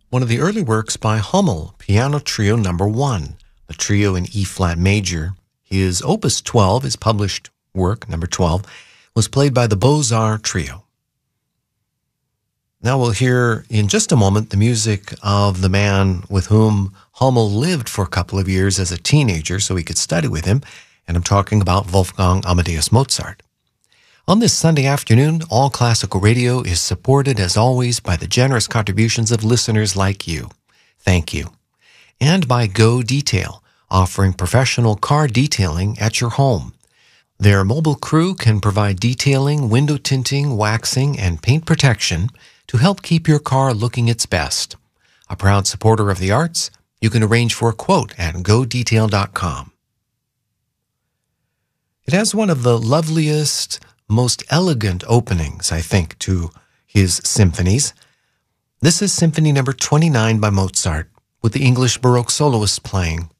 one of the early works by Hummel, Piano Trio No. 1, the trio in E-flat major. His Opus 12, his published work, number 12, was played by the Beaux-Arts Trio. Now we'll hear in just a moment the music of the man with whom Hummel lived for a couple of years as a teenager so he could study with him, and I'm talking about Wolfgang Amadeus Mozart. On this Sunday afternoon, All Classical Radio is supported, as always, by the generous contributions of listeners like you. Thank you. And by Go Detail, offering professional car detailing at your home. Their mobile crew can provide detailing, window tinting, waxing, and paint protection to help keep your car looking its best. A proud supporter of the arts, you can arrange for a quote at godetail.com. It has one of the loveliest, most elegant openings, I think, to his symphonies. This is Symphony No. 29 by Mozart, with the English Baroque soloists playing.